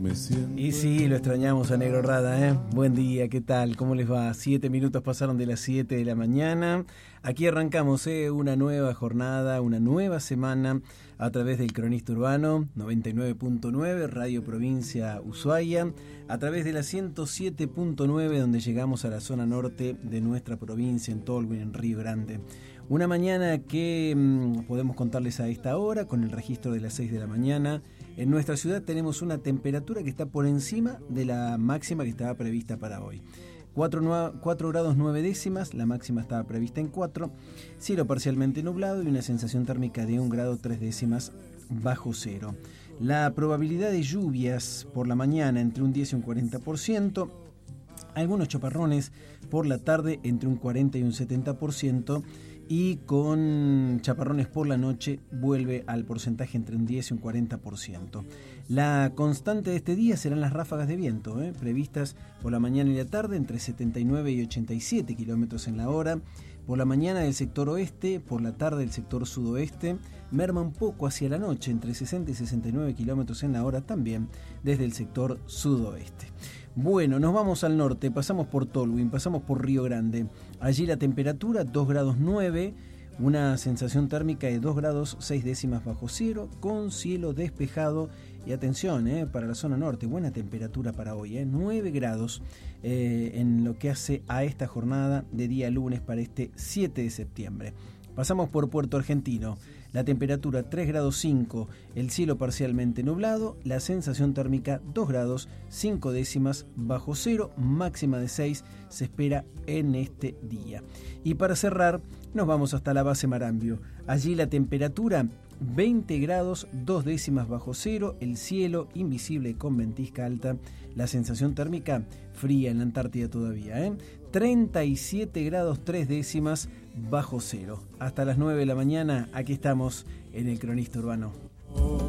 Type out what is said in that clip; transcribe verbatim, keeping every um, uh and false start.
Me siento... Y sí, lo extrañamos a Negro Rada, ¿eh? Buen día, ¿qué tal? ¿Cómo les va? Siete minutos pasaron de las siete de la mañana. Aquí arrancamos, ¿eh? Una nueva jornada, una nueva semana a través del Cronista Urbano, noventa y nueve punto nueve, Radio Provincia Ushuaia, a través de la ciento siete punto nueve, donde llegamos a la zona norte de nuestra provincia, en Tolwyn, en Río Grande. Una mañana que mmm, podemos contarles a esta hora, con el registro de las seis de la mañana. En nuestra ciudad tenemos una temperatura que está por encima de la máxima que estaba prevista para hoy. cuatro grados nueve décimas, la máxima estaba prevista en cuatro, cielo parcialmente nublado y una sensación térmica de un grado tres décimas bajo cero. La probabilidad de lluvias por la mañana entre un diez y un cuarenta por ciento, algunos chaparrones por la tarde entre un cuarenta y un setenta por ciento, y con chaparrones por la noche vuelve al porcentaje entre un diez y un cuarenta por ciento. La constante de este día serán las ráfagas de viento, ¿eh? previstas por la mañana y la tarde entre setenta y nueve y ochenta y siete kilómetros en la hora. Por la mañana del sector oeste, por la tarde del sector sudoeste, merma un poco hacia la noche entre sesenta y sesenta y nueve kilómetros en la hora también desde el sector sudoeste. Bueno, nos vamos al norte, pasamos por Tolwyn, pasamos por Río Grande. Allí la temperatura dos grados nueve, una sensación térmica de dos grados seis décimas bajo cero, con cielo despejado. Y atención, eh, para la zona norte, buena temperatura para hoy, eh, nueve grados eh, en lo que hace a esta jornada de día lunes para este siete de septiembre. Pasamos por Puerto Argentino, la temperatura tres grados cinco, el cielo parcialmente nublado, la sensación térmica dos grados cinco décimas bajo cero, máxima de seis se espera en este día. Y para cerrar, nos vamos hasta la base Marambio. Allí la temperatura veinte grados dos décimas bajo cero, el cielo invisible con ventisca alta, la sensación térmica fría en la Antártida todavía, ¿eh? treinta y siete grados tres décimas bajo cero. Hasta las nueve de la mañana, aquí estamos en el Cronista Urbano.